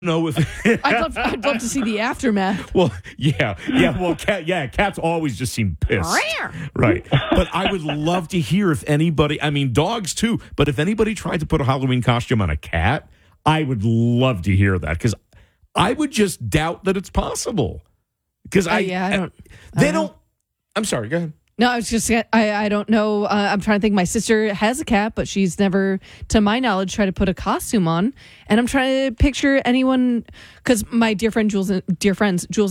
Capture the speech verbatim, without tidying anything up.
know if I'd love, I'd love to see the aftermath. well, yeah, yeah, well, cat, yeah, cats always just seem pissed, right? But I would love to hear if anybody, I mean, dogs too, but if anybody tried to put a Halloween costume on a cat, I would love to hear that because I would just doubt that it's possible. Because Uh, I, yeah, I don't- they I don't don't. I'm sorry. Go ahead. No, I was just, I, I don't know. Uh, I'm trying to think. My sister has a cat, but she's never, to my knowledge, tried to put a costume on. And I'm trying to picture anyone, because my dear friend Jules, dear friends, Jules